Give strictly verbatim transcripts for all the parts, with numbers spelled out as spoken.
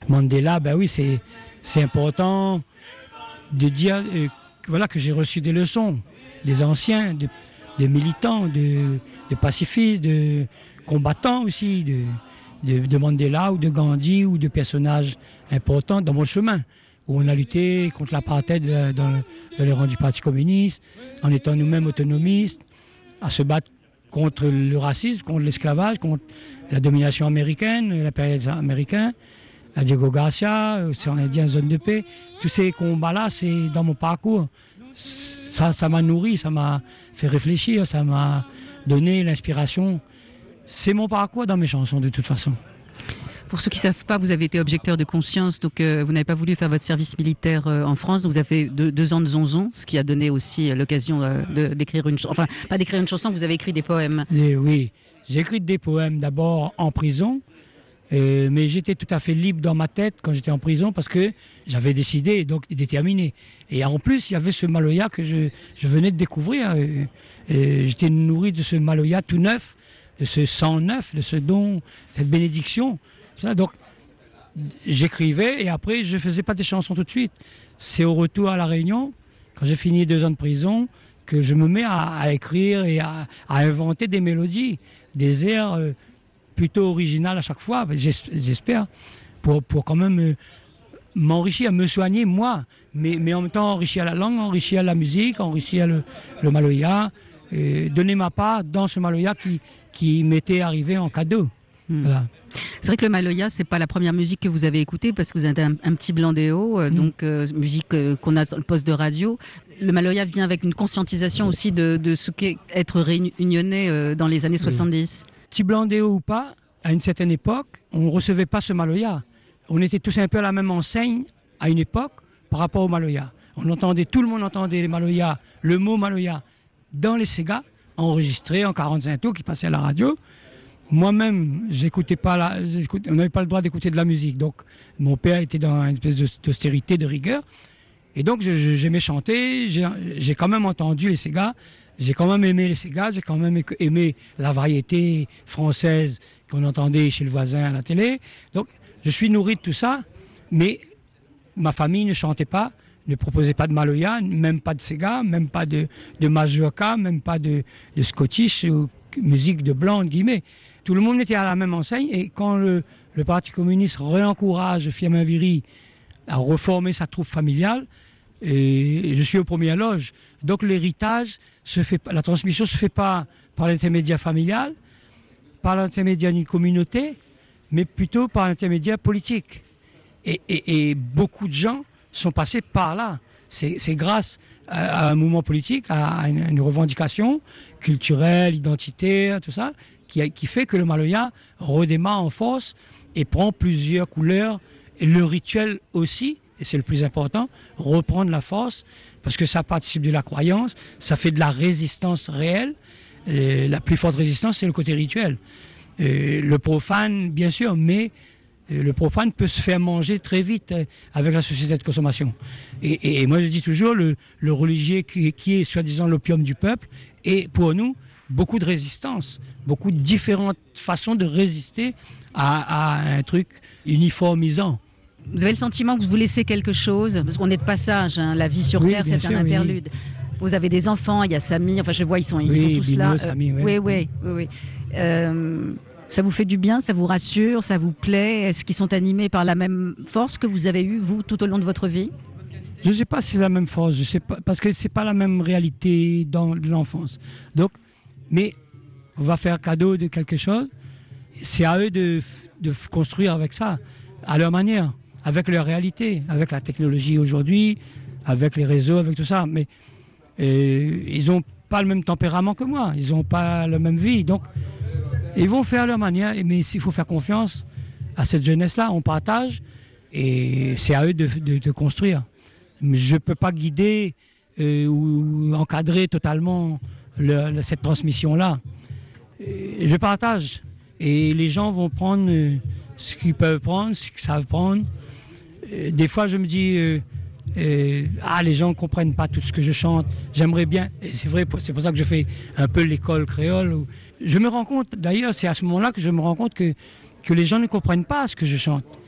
Mandela, ben oui, c'est, c'est important de dire euh, voilà, que j'ai reçu des leçons des anciens, de, des militants, de, de pacifistes, de combattants aussi, de, de, de Mandela ou de Gandhi ou de personnages importants dans mon chemin, où on a lutté contre l'apartheid dans, dans les rangs du Parti communiste, en étant nous-mêmes autonomistes, à se battre contre le racisme, contre l'esclavage, contre la domination américaine, l'impérialisme américain, la Diego Garcia, c'est en Indien, zone de paix. Tous ces combats-là, c'est dans mon parcours. Ça, ça m'a nourri, ça m'a fait réfléchir, ça m'a donné l'inspiration. C'est mon parcours dans mes chansons, de toute façon. Pour ceux qui ne savent pas, vous avez été objecteur de conscience, donc euh, vous n'avez pas voulu faire votre service militaire euh, en France, donc vous avez fait deux, deux ans de zonzon, ce qui a donné aussi euh, l'occasion euh, de, d'écrire une chanson, enfin pas d'écrire une chanson, vous avez écrit des poèmes. Et oui, j'ai écrit des poèmes d'abord en prison, euh, mais j'étais tout à fait libre dans ma tête quand j'étais en prison parce que j'avais décidé, donc déterminé. Et en plus, il y avait ce Maloya que je, je venais de découvrir. Euh, euh, j'étais nourri de ce Maloya tout neuf, de ce sang neuf, de ce don, cette bénédiction. Donc, j'écrivais et après, je faisais pas des chansons tout de suite. C'est au retour à La Réunion, quand j'ai fini deux ans de prison, que je me mets à, à écrire et à, à inventer des mélodies, des airs euh, plutôt originales à chaque fois, j'espère, pour, pour quand même euh, m'enrichir, me soigner moi, mais, mais en même temps enrichir la langue, enrichir la musique, enrichir le, le Maloya, et donner ma part dans ce Maloya qui, qui m'était arrivé en cadeau. Mmh. Voilà. C'est vrai que le Maloya, c'est pas la première musique que vous avez écoutée parce que vous êtes un, un petit blandéo, euh, mmh. donc euh, musique euh, qu'on a sur le poste de radio. Le Maloya vient avec une conscientisation aussi de, de ce qu'est être réunionnais euh, dans les années soixante-dix. Petit blandéo ou pas, à une certaine époque, on recevait pas ce Maloya. On était tous un peu à la même enseigne à une époque par rapport au Maloya. On entendait, tout le monde entendait les Maloya, le mot Maloya dans les Sega, enregistré en quarante-cinq tours qui passait à la radio. Moi-même, j'écoutais pas la, j'écoutais, on n'avait pas le droit d'écouter de la musique. Donc, mon père était dans une espèce d'austérité, de rigueur. Et donc, je, je, j'aimais chanter. J'ai, j'ai quand même entendu les Sega. J'ai quand même aimé les Sega. J'ai quand même aimé la variété française qu'on entendait chez le voisin à la télé. Donc, je suis nourri de tout ça. Mais ma famille ne chantait pas, ne proposait pas de Maloya, même pas de Sega, même pas de, de mazurka, même pas de, de Scottish ou musique de blanc, entre guillemets. Tout le monde était à la même enseigne et quand le, le Parti communiste réencourage Firmin Viry à reformer sa troupe familiale, et, et je suis au premier loge. Donc l'héritage, se fait, la transmission ne se fait pas par l'intermédiaire familial, par l'intermédiaire d'une communauté, mais plutôt par l'intermédiaire politique. Et, et, et beaucoup de gens sont passés par là. C'est, c'est grâce à, à un mouvement politique, à une, une revendication culturelle, identitaire, tout ça, qui, qui fait que le Maloya redémarre en force et prend plusieurs couleurs. Et le rituel aussi, et c'est le plus important, reprendre la force, parce que ça participe de la croyance, ça fait de la résistance réelle. Et la plus forte résistance, c'est le côté rituel. Et le profane, bien sûr, mais le profane peut se faire manger très vite avec la société de consommation. Et, et, et moi, je dis toujours, le, le religieux qui, qui est soi-disant l'opium du peuple, et pour nous, beaucoup de résistance, beaucoup de différentes façons de résister à, à un truc uniformisant. Vous avez le sentiment que vous laissez quelque chose, parce qu'on est de passage, hein, la vie sur oui, Terre, c'est sûr, un interlude. Oui. Vous avez des enfants, il y a Samy, enfin je vois, ils sont, ils oui, sont tous Bino, là. Samy, euh, oui, oui, oui. oui. Euh, ça vous fait du bien, ça vous rassure, ça vous plaît? Est-ce qu'ils sont animés par la même force que vous avez eue, vous, tout au long de votre vie? Je ne sais pas si c'est la même force, je sais pas, parce que c'est pas la même réalité dans l'enfance. Donc, mais on va faire cadeau de quelque chose. C'est à eux de, de construire avec ça, à leur manière, avec leur réalité, avec la technologie aujourd'hui, avec les réseaux, avec tout ça. Mais euh, ils n'ont pas le même tempérament que moi, ils n'ont pas la même vie. Donc, ils vont faire leur manière, mais il faut faire confiance à cette jeunesse-là. On partage et c'est à eux de, de, de construire. Je ne peux pas guider euh, ou encadrer totalement le, le, cette transmission-là. Et je partage et les gens vont prendre euh, ce qu'ils peuvent prendre, ce qu'ils savent prendre. Et des fois, je me dis, euh, euh, ah, les gens ne comprennent pas tout ce que je chante. J'aimerais bien, et c'est vrai, c'est pour ça que je fais un peu l'école créole. Je me rends compte, d'ailleurs, c'est à ce moment-là que je me rends compte que, que les gens ne comprennent pas ce que je chante.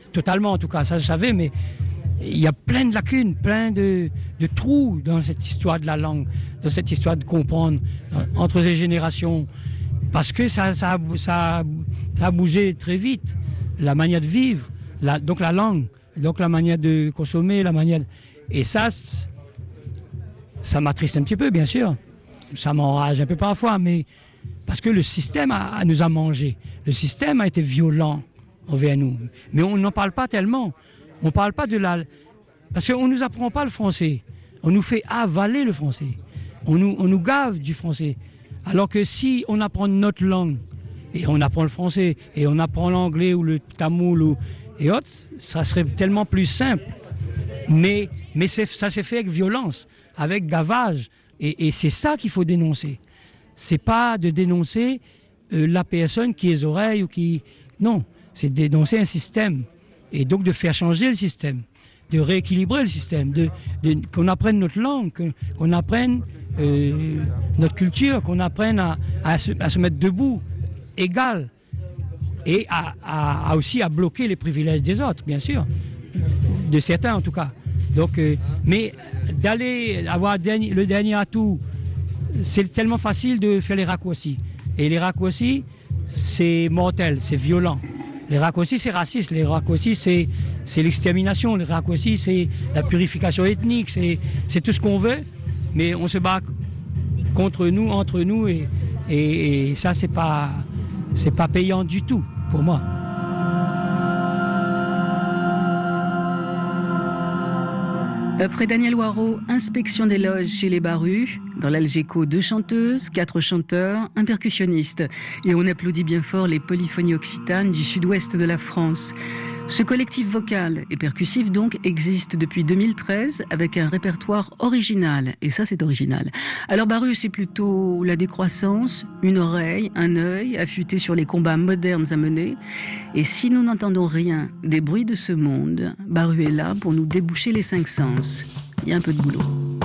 totalement en tout cas, ça je savais, mais il y a plein de lacunes, plein de, de trous dans cette histoire de la langue, dans cette histoire de comprendre entre les générations, parce que ça, ça, ça, ça a bougé très vite, la manière de vivre, la, donc la langue, donc la manière de consommer, la manière de... Et ça, ça m'attriste un petit peu, bien sûr, ça m'enrage un peu parfois, mais parce que le système a, a, nous a mangé, le système a été violent envers nous, mais on n'en parle pas tellement. On ne parle pas de la... Parce qu'on ne nous apprend pas le français. On nous fait avaler le français. On nous, on nous gave du français. Alors que si on apprend notre langue, et on apprend le français, et on apprend l'anglais ou le tamoul ou, et autres, ça serait tellement plus simple. Mais, mais c'est, ça s'est fait avec violence, avec gavage. Et, et c'est ça qu'il faut dénoncer. C'est pas de dénoncer euh, la personne qui est les oreilles ou qui... Non, c'est de dénoncer un système. Et donc de faire changer le système, de rééquilibrer le système, de, de, qu'on apprenne notre langue, que, qu'on apprenne euh, notre culture, qu'on apprenne à, à, se, à se mettre debout, égal, et à, à, à aussi à bloquer les privilèges des autres, bien sûr, de certains en tout cas. Donc, euh, mais d'aller avoir le dernier atout, c'est tellement facile de faire les raccourcis. Et les raccourcis, c'est mortel, c'est violent. Les raccourcis, c'est raciste. Les raccourcis, c'est, c'est l'extermination. Les raccourcis, c'est la purification ethnique. C'est, c'est tout ce qu'on veut. Mais on se bat contre nous, entre nous. Et, et, et ça, c'est pas, c'est pas payant du tout, pour moi. Après Daniel Waro, inspection des loges chez les Barus. Dans l'Algeco, deux chanteuses, quatre chanteurs, un percussionniste. Et on applaudit bien fort les polyphonies occitanes du sud-ouest de la France. Ce collectif vocal et percussif donc existe depuis deux mille treize avec un répertoire original. Et ça, c'est original. Alors Barus, c'est plutôt la décroissance, une oreille, un œil affûté sur les combats modernes à mener. Et si nous n'entendons rien des bruits de ce monde, Barus est là pour nous déboucher les cinq sens. Il y a un peu de boulot.